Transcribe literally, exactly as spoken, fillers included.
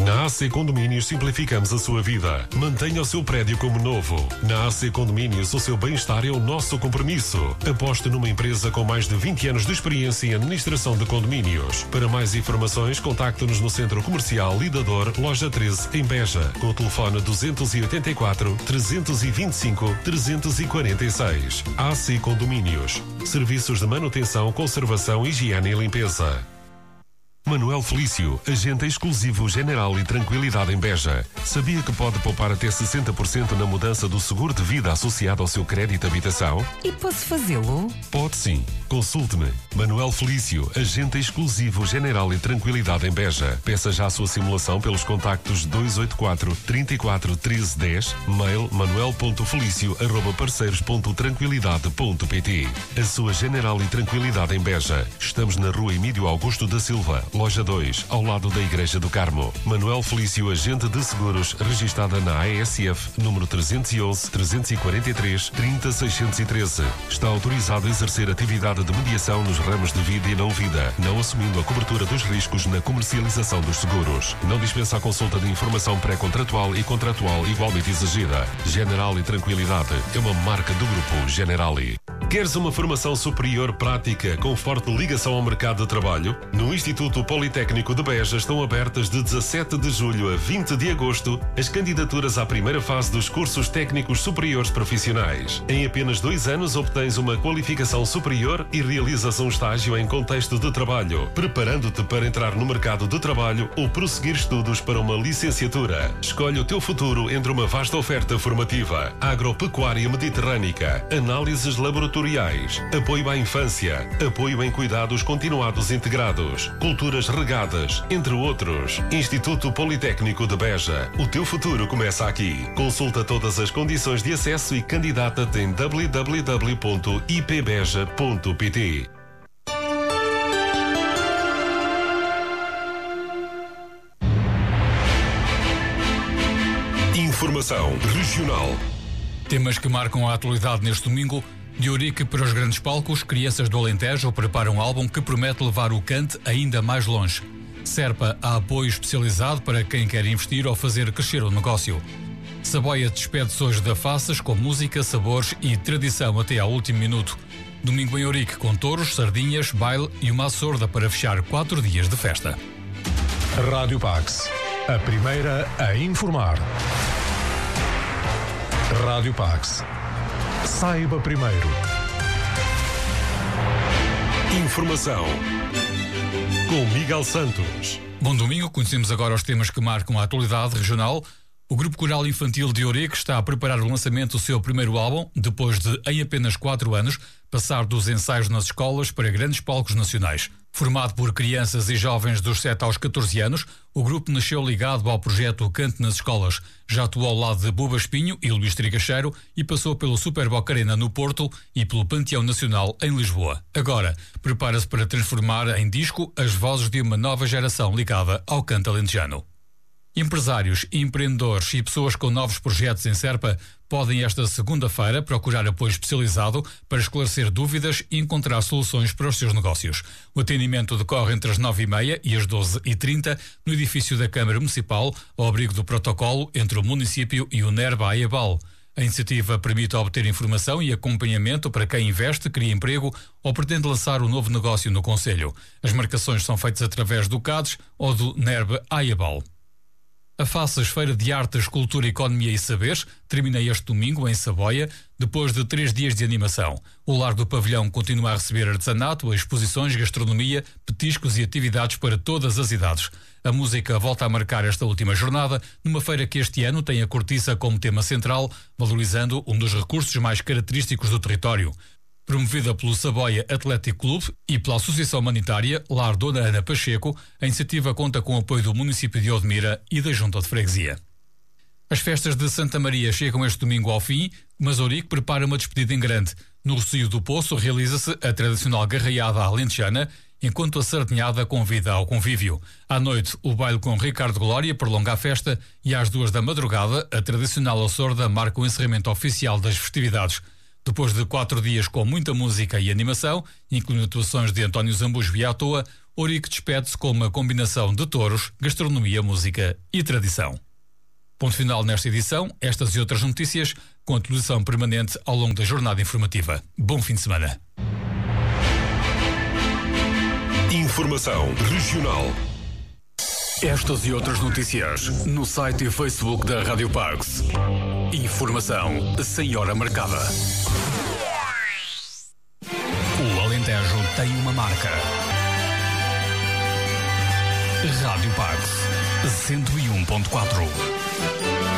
Na A C Condomínios simplificamos a sua vida. Mantenha o seu prédio como novo. Na A C Condomínios, o seu bem-estar é o nosso compromisso. Aposte numa empresa com mais de vinte anos de experiência em administração de condomínios. Para mais informações, contacte-nos no Centro Comercial Lidador, Loja treze, em Beja, com o telefone duzentos e oitenta e quatro, trezentos e vinte e cinco, trezentos e quarenta e seis. A C Condomínios. Serviços de manutenção, conservação, higiene e limpeza. Manuel Felício, agente exclusivo General e Tranquilidade em Beja. Sabia que pode poupar até sessenta por cento na mudança do seguro de vida associado ao seu crédito de habitação? E posso fazê-lo? Pode sim. Consulte-me. Manuel Felício, agente exclusivo General e Tranquilidade em Beja. Peça já a sua simulação pelos contactos dois oito quatro, trinta e quatro, treze, dez, mail manuel ponto felício arroba parceiros ponto tranquilidade ponto pt. A sua General e Tranquilidade em Beja. Estamos na rua Emílio Augusto da Silva, Loja dois, ao lado da Igreja do Carmo. Manuel Felício, agente de seguros, registada na A E S F, número trezentos e onze, trezentos e quarenta e três, trinta, seiscentos e treze. Está autorizado a exercer atividade de mediação nos ramos de vida e não vida, não assumindo a cobertura dos riscos na comercialização dos seguros. Não dispensa a consulta de informação pré-contratual e contratual igualmente exigida. General e Tranquilidade é uma marca do Grupo Generali. Queres uma formação superior prática com forte ligação ao mercado de trabalho? No Instituto Politécnico de Beja estão abertas de dezassete de julho a vinte de agosto as candidaturas à primeira fase dos cursos técnicos superiores profissionais. Em apenas dois anos obtens uma qualificação superior e realizas um estágio em contexto de trabalho, preparando-te para entrar no mercado de trabalho ou prosseguir estudos para uma licenciatura. Escolhe o teu futuro entre uma vasta oferta formativa, agropecuária mediterrânica, análises laboratoriais, apoio à infância, apoio em cuidados continuados integrados, culturas regadas, entre outros. Instituto Politécnico de Beja. O teu futuro começa aqui. Consulta todas as condições de acesso e candidata-te em w w w ponto i p beja ponto p t. Informação regional. Temas que marcam a atualidade neste domingo. De Ourique para os grandes palcos, crianças do Alentejo preparam um álbum que promete levar o cante ainda mais longe. Serpa há apoio especializado para quem quer investir ou fazer crescer o negócio. Saboia despede-se hoje da Faças com música, sabores e tradição até ao último minuto. Domingo em Ourique com touros, sardinhas, baile e uma sorda para fechar quatro dias de festa. Rádio Pax, a primeira a informar. Rádio Pax. Saiba primeiro. Informação com Miguel Santos. Bom domingo, conhecemos agora os temas que marcam a atualidade regional. O Grupo Coral Infantil de Ourique está a preparar o lançamento do seu primeiro álbum, depois de, em apenas quatro anos, passar dos ensaios nas escolas para grandes palcos nacionais. Formado por crianças e jovens dos sete aos catorze anos, o grupo nasceu ligado ao projeto Cante nas Escolas. Já atuou ao lado de Buba Espinho e Luís Trigacheiro e passou pelo Super Boca Arena no Porto e pelo Panteão Nacional em Lisboa. Agora, prepara-se para transformar em disco as vozes de uma nova geração ligada ao canto alentejano. Empresários, empreendedores e pessoas com novos projetos em Serpa podem esta segunda-feira procurar apoio especializado para esclarecer dúvidas e encontrar soluções para os seus negócios. O atendimento decorre entre as nove e meia e as doze e trinta no edifício da Câmara Municipal, ao abrigo do protocolo entre o município e o NERBA Aiabal. A iniciativa permite obter informação e acompanhamento para quem investe, cria emprego ou pretende lançar um novo negócio no concelho. As marcações são feitas através do CADES ou do NERBA Aiabal. A Faças Feira de Artes, Cultura, Economia e Saberes termina este domingo em Saboia, depois de três dias de animação. O Lar do Pavilhão continua a receber artesanato, exposições, gastronomia, petiscos e atividades para todas as idades. A música volta a marcar esta última jornada, numa feira que este ano tem a cortiça como tema central, valorizando um dos recursos mais característicos do território. Promovida pelo Saboia Atlético Clube e pela Associação Humanitária Lar Dona Ana Pacheco, a iniciativa conta com o apoio do município de Odmira e da Junta de Freguesia. As festas de Santa Maria chegam este domingo ao fim, mas Ourique prepara uma despedida em grande. No Rocio do Poço realiza-se a tradicional garraiada alentejana, enquanto a sardinhada convida ao convívio. À noite, o baile com Ricardo Glória prolonga a festa e às duas da madrugada, a tradicional açorda marca o encerramento oficial das festividades. Depois de quatro dias com muita música e animação, incluindo atuações de António Zambujo e à toa, Ourique despede-se com uma combinação de touros, gastronomia, música e tradição. Ponto final nesta edição. Estas e outras notícias com atualização permanente ao longo da jornada informativa. Bom fim de semana. Informação regional. Estas e outras notícias no site e Facebook da Rádio Pax. Informação sem hora marcada. O Alentejo tem uma marca. Rádio Pax cento e um ponto quatro.